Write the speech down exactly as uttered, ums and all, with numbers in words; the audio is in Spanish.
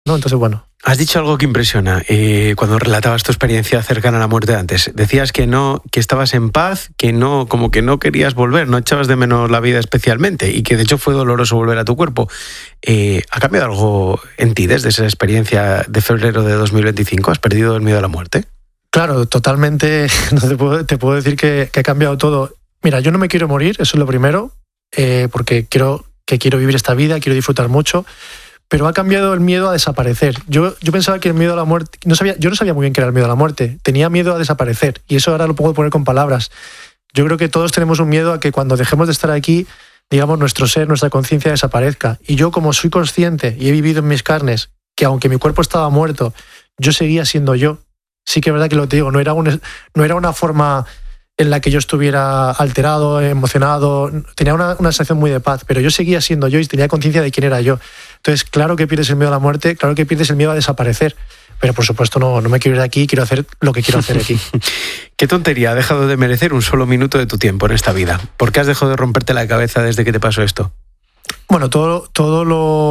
¿no? Entonces, bueno. Has dicho algo que impresiona eh, cuando relatabas tu experiencia cercana a la muerte antes. Decías que no, que estabas en paz, que no, como que no querías volver, no echabas de menos la vida especialmente y que de hecho fue doloroso volver a tu cuerpo. Eh, ¿Ha cambiado algo en ti desde esa experiencia de febrero de dos mil veinticinco? ¿Has perdido el miedo a la muerte? Claro, totalmente. No te puedo, te puedo decir que, que ha cambiado todo. Mira, yo no me quiero morir, eso es lo primero, eh, porque quiero, que quiero vivir esta vida, quiero disfrutar mucho. Pero ha cambiado el miedo a desaparecer. Yo, yo pensaba que el miedo a la muerte... No sabía, yo no sabía muy bien qué era el miedo a la muerte. Tenía miedo a desaparecer. Y eso ahora lo puedo poner con palabras. Yo creo que todos tenemos un miedo a que cuando dejemos de estar aquí, digamos, nuestro ser, nuestra conciencia desaparezca. Y yo, como soy consciente y he vivido en mis carnes que aunque mi cuerpo estaba muerto, yo seguía siendo yo. Sí que es verdad que lo te digo, no era, un, no era una forma en la que yo estuviera alterado, emocionado, tenía una, una sensación muy de paz, pero yo seguía siendo yo y tenía conciencia de quién era yo. Entonces, claro que pierdes el miedo a la muerte, claro que pierdes el miedo a desaparecer, pero por supuesto no, no me quiero ir de aquí, quiero hacer lo que quiero hacer aquí. ¿Qué tontería ha dejado de merecer un solo minuto de tu tiempo en esta vida? ¿Por qué has dejado de romperte la cabeza desde que te pasó esto? Bueno, todo, todo lo...